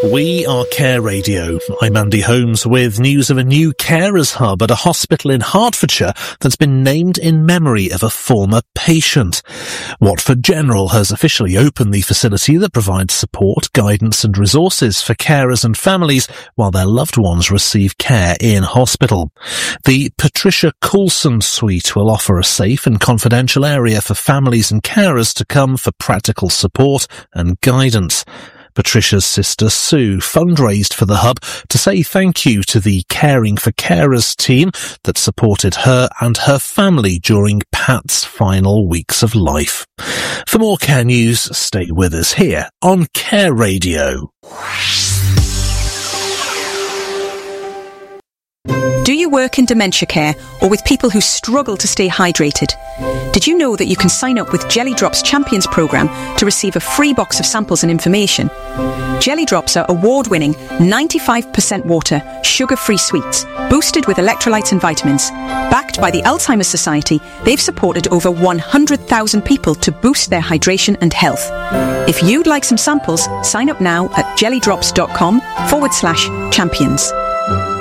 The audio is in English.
We are Care Radio. I'm Andy Holmes with news of a new carers hub at a hospital in Hertfordshire that's been named in memory of a former patient. Watford General has officially opened the facility that provides support, guidance and resources for carers and families while their loved ones receive care in hospital. The Patricia Coulson Suite will offer a safe and confidential area for families and carers to come for practical support and guidance. Patricia's sister Sue fundraised for the hub to say thank you to the Caring for Carers team that supported her and her family during Pat's final weeks of life. For more care news, stay with us here on Care Radio. Do you work in dementia care or with people who struggle to stay hydrated? Did you know that you can sign up with Jelly Drops Champions programme to receive a free box of samples and information? Jelly Drops are award-winning 95% water, sugar-free sweets, boosted with electrolytes and vitamins. Backed by the Alzheimer's Society, they've supported over 100,000 people to boost their hydration and health. If you'd like some samples, sign up now at jellydrops.com/champions.